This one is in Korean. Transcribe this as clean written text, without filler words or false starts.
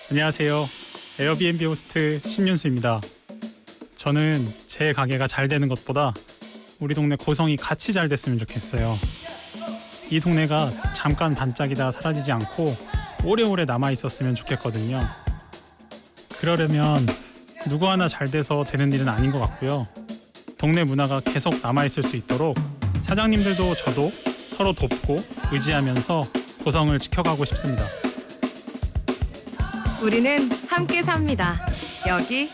안녕하세요. 에어비앤비 호스트 신윤수입니다. 저는 제 가게가 잘 되는 것보다 우리 동네 고성이 같이 잘 됐으면 좋겠어요. 이 동네가 잠깐 반짝이다 사라지지 않고 오래오래 남아 있었으면 좋겠거든요. 그러려면 누구 하나 잘 돼서 되는 일은 아닌 것 같고요. 동네 문화가 계속 남아 있을 수 있도록 사장님들도 저도 서로 돕고 의지하면서 고성을 지켜가고 싶습니다. 우리는 함께 삽니다. 여기